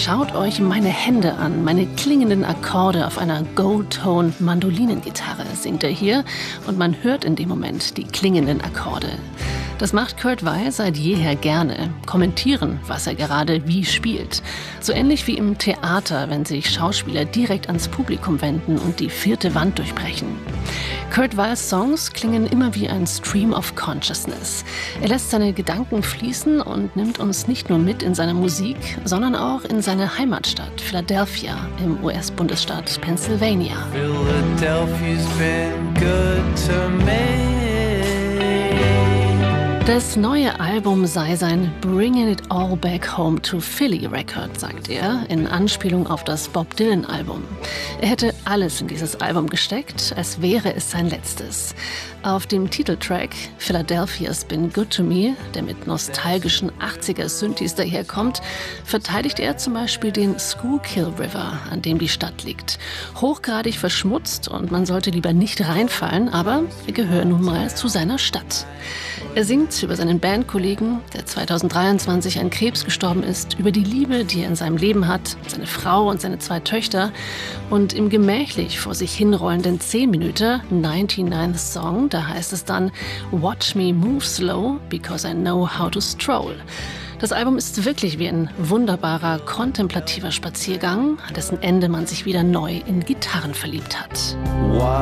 Schaut euch meine Hände an, meine klingenden Akkorde auf einer Gold-Tone-Mandolinengitarre, singt er hier. Und man hört in dem Moment die klingenden Akkorde. Das macht Kurt Weill seit jeher gerne. Kommentieren, was er gerade wie spielt. So ähnlich wie im Theater, wenn sich Schauspieler direkt ans Publikum wenden und die vierte Wand durchbrechen. Kurt Weills Songs klingen immer wie ein Stream of Consciousness. Er lässt seine Gedanken fließen und nimmt uns nicht nur mit in seine Musik, sondern auch in seine Heimatstadt Philadelphia im US-Bundesstaat Pennsylvania. Philadelphia's been good to me. Das neue Album sei sein Bringing It All Back Home to Philly Record, sagt er, in Anspielung auf das Bob Dylan-Album. Er hätte alles in dieses Album gesteckt, als wäre es sein letztes. Auf dem Titeltrack Philadelphia's Been Good to Me, der mit nostalgischen 80er-Synthes daherkommt, verteidigt er zum Beispiel den Schuylkill River, an dem die Stadt liegt. Hochgradig verschmutzt und man sollte lieber nicht reinfallen, aber er gehört nun mal zu seiner Stadt. Er singt über seinen Bandkollegen, der 2023 an Krebs gestorben ist, über die Liebe, die er in seinem Leben hat, seine Frau und seine 2 Töchter. Und im gemächlich vor sich hinrollenden 10-Minüter 99th Song, da heißt es dann Watch me move slow, because I know how to stroll. Das Album ist wirklich wie ein wunderbarer, kontemplativer Spaziergang, an dessen Ende man sich wieder neu in Gitarren verliebt hat.